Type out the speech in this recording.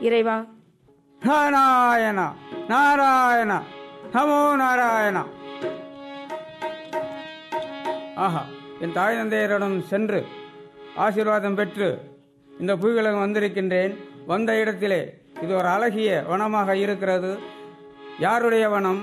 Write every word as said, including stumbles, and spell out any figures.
இறைவா. நாராயணா நாராயணா நமோ நாராயணா. ஆஹா, என் தாய் தந்தையரிடம் சென்று ஆசீர்வாதம் பெற்று இந்த பூவிலகம் வந்திருக்கின்றேன். வந்த இடத்திலே இது ஒரு அழகிய வனமாக இருக்கிறது. யாருடைய வனம்?